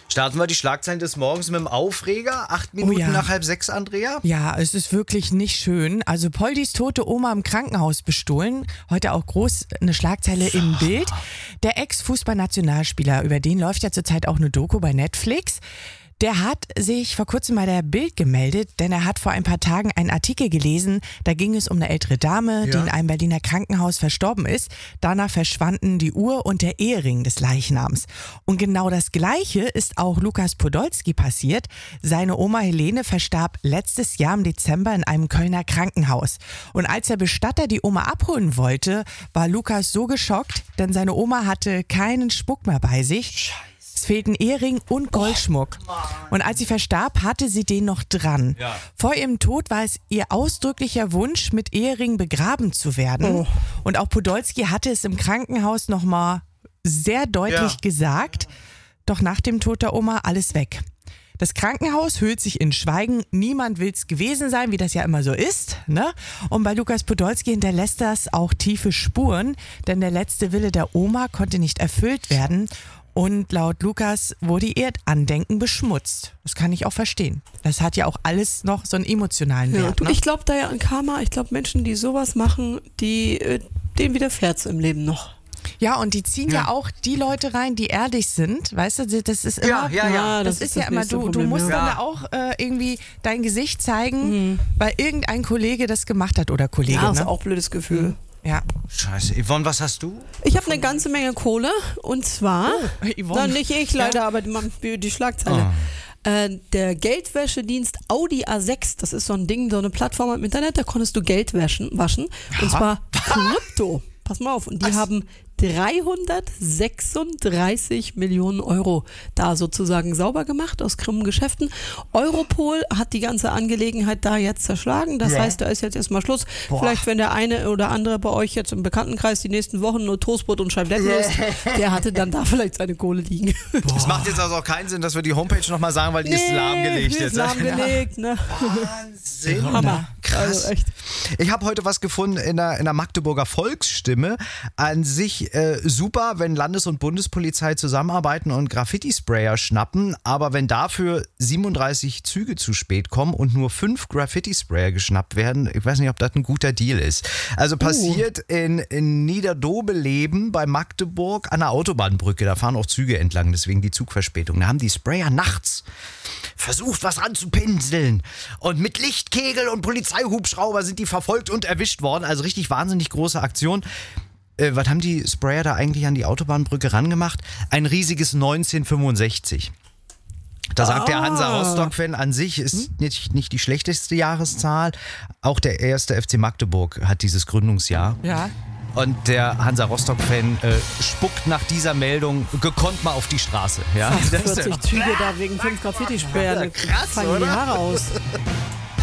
Starten wir die Schlagzeilen des Morgens mit dem Aufreger. 8 Minuten nach 5:30, Andrea. Ja, es ist wirklich nicht schön. Also Poldis tote Oma im Krankenhaus bestohlen. Heute auch groß eine Schlagzeile im Bild. Der Ex-Fußballnationalspieler, über den läuft ja zurzeit auch eine Doku bei Netflix. Der hat sich vor kurzem bei der Bild gemeldet, denn er hat vor ein paar Tagen einen Artikel gelesen. Da ging es um eine ältere Dame, die in einem Berliner Krankenhaus verstorben ist. Danach verschwanden die Uhr und der Ehering des Leichnams. Und genau das Gleiche ist auch Lukas Podolski passiert. Seine Oma Helene verstarb letztes Jahr im Dezember in einem Kölner Krankenhaus. Und als der Bestatter die Oma abholen wollte, war Lukas so geschockt, denn seine Oma hatte keinen Schmuck mehr bei sich. Es fehlten Ehering und Goldschmuck. Und als sie verstarb, hatte sie den noch dran. Ja. Vor ihrem Tod war es ihr ausdrücklicher Wunsch, mit Ehering begraben zu werden. Und auch Podolski hatte es im Krankenhaus nochmal sehr deutlich gesagt. Doch nach dem Tod der Oma alles weg. Das Krankenhaus hüllt sich in Schweigen. Niemand will es gewesen sein, wie das ja immer so ist. Ne? Und bei Lukas Podolski hinterlässt das auch tiefe Spuren, denn der letzte Wille der Oma konnte nicht erfüllt werden. Und laut Lukas wurde ihr Andenken beschmutzt. Das kann ich auch verstehen. Das hat ja auch alles noch so einen emotionalen Wert. Ich glaube da ja an Karma. Ich glaube, Menschen, die sowas machen, denen widerfährt's im Leben noch. Ja, und die ziehen ja auch die Leute rein, die ehrlich sind. Weißt du, das ist immer, das ist ja immer, du musst dann da auch irgendwie dein Gesicht zeigen, weil irgendein Kollege das gemacht hat oder Kollegin. Ja, das ist auch ein blödes Gefühl. Ja. Scheiße. Yvonne, was hast du? Ich habe eine ganze Menge Kohle und zwar, nicht ich leider, aber die Schlagzeile. Der Geldwäschedienst Audi A6, das ist so ein Ding, so eine Plattform im Internet, da konntest du Geld waschen und zwar Krypto. Pass mal auf, und die haben 336 Millionen Euro da sozusagen sauber gemacht aus krummen Geschäften. Europol hat die ganze Angelegenheit da jetzt zerschlagen. Das heißt, da ist jetzt erstmal Schluss. Vielleicht, wenn der eine oder andere bei euch jetzt im Bekanntenkreis die nächsten Wochen nur Toastbrot und Scheibletten isst, der hatte dann da vielleicht seine Kohle liegen. Es macht jetzt also auch keinen Sinn, dass wir die Homepage nochmal sagen, weil die ist lahmgelegt jetzt. Lahmgelegt, ne? Wahnsinn. Hammer. Krass. Also echt. Ich habe heute was gefunden in der Magdeburger Volksstimme. An sich super, wenn Landes- und Bundespolizei zusammenarbeiten und Graffiti-Sprayer schnappen, aber wenn dafür 37 Züge zu spät kommen und nur 5 Graffiti-Sprayer geschnappt werden, ich weiß nicht, ob das ein guter Deal ist. Also passiert in Niederdobeleben bei Magdeburg an der Autobahnbrücke, da fahren auch Züge entlang, deswegen die Zugverspätung. Da haben die Sprayer nachts versucht, was ranzupinseln und mit Lichtkegel und Polizeihubschrauber sind die verfolgt und erwischt worden, also richtig wahnsinnig große Aktion. Was haben die Sprayer da eigentlich an die Autobahnbrücke rangemacht? Ein riesiges 1965. Da sagt der Hansa Rostock-Fan an sich, ist nicht die schlechteste Jahreszahl. Auch der erste FC Magdeburg hat dieses Gründungsjahr. Ja. Und der Hansa Rostock-Fan spuckt nach dieser Meldung gekonnt mal auf die Straße. Ja? 40 Züge da wegen 5 Graffiti-Sprayern. Krass, fangen die Haare aus.